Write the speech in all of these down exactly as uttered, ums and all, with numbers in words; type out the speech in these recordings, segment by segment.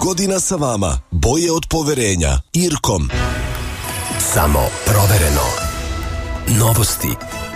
godina sa vama. Boje od poverenja. Irkom. Samo provereno. Novosti.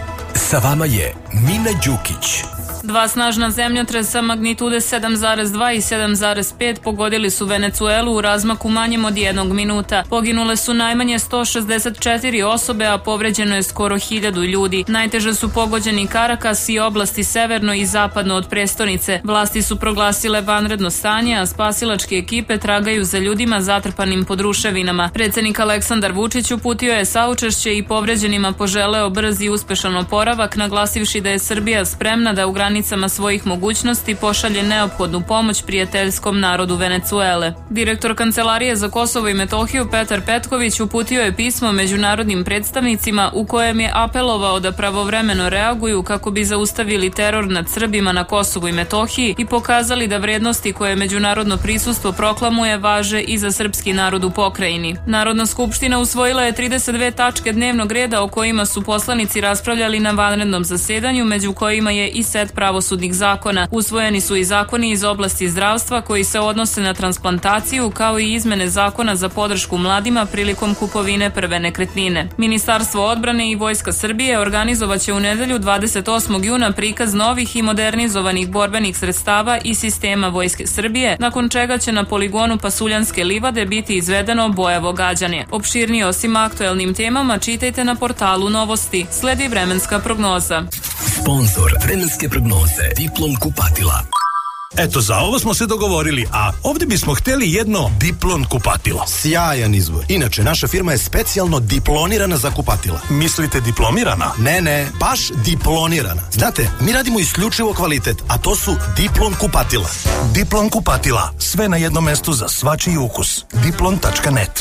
Sa vama je Mina Đukić. Dva snažna zemljotresa magnitude sedam zarez dva i sedam zarez pet pogodili su Venecuelu u razmaku manjem od jednog minuta. Poginule su najmanje sto šezdeset četiri osobe, a povređeno je skoro hiljadu ljudi. Najteže su pogođeni Karakas i oblasti severno i zapadno od prestonice. Vlasti su proglasile vanredno stanje, a spasilačke ekipe tragaju za ljudima zatrpanim pod ruševinama. Predsednik Aleksandar Vučić uputio je saučešće i povređenima poželeo brz i uspešan oporavak, naglasivši da je Srbija spremna da u granicama svojih mogućnosti pošalje neophodnu pomoć prijateljskom narodu Venecuele. Direktor Kancelarije za Kosovo i Metohiju Petar Petković uputio je pismo međunarodnim predstavnicima u kojem je apelovao da pravovremeno reaguju kako bi zaustavili teror nad Srbima na Kosovu i Metohiji i pokazali da vrednosti koje međunarodno prisustvo proklamuje važe i za srpski narod u pokrajini. Narodna skupština usvojila je trideset dve tačke dnevnog reda o kojima su poslanici raspravljali na vanrednom zasedanju, među kojima je i set pravosudnih zakona. Usvojeni su i zakoni iz oblasti zdravstva koji se odnose na transplantaciju, kao i izmene zakona za podršku mladima prilikom kupovine prve nekretnine. Ministarstvo odbrane i Vojska Srbije organizovaće u nedelju dvadeset osmog juna prikaz novih i modernizovanih borbenih sredstava i sistema Vojske Srbije, nakon čega će na poligonu Pasuljanske livade biti izvedeno bojavo gađanje. Opširnije o svim aktuelnim temama čitajte na portalu Novosti. Sledi vremenska prognoza. Sponzor vremenske prognoze Diplom kupatila. Eto, za ovo smo se dogovorili, a ovdje bismo hteli jedno Diplom kupatilo. Sjajan izbor. Inače, naša firma je specijalno diplonirana za kupatila. Mislite diplomirana? Ne, ne, baš diplonirana. Znate, mi radimo isključivo kvalitet, a to su Diplom kupatila. Diplom kupatila. Sve na jednom mestu za svačiji ukus. diplom tačka net.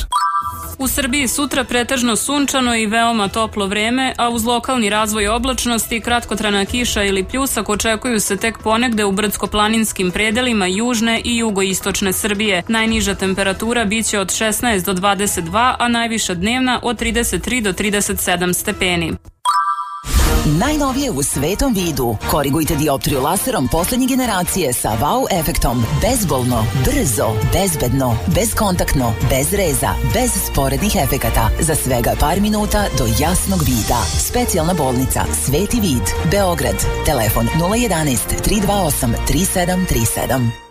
U Srbiji sutra pretežno sunčano i veoma toplo vreme, a uz lokalni razvoj oblačnosti, kratkotrajna kiša ili pljusak očekuju se tek ponegde u brdsko-planinskim predelima južne i jugoistočne Srbije. Najniža temperatura biće od šesnaest do dvadeset dva, a najviša dnevna od trideset tri do trideset sedam stepeni. Najnovije u svetom vidu. Korigujte dioptriju laserom poslednje generacije sa wow efektom. Bezbolno, brzo, bezbedno, bezkontaktno, bez reza, bez sporednih efekata. Za svega par minuta do jasnog vida. Specijalna bolnica Sveti vid, Beograd. Telefon nula jedanaest tri dva osam tri sedam tri sedam.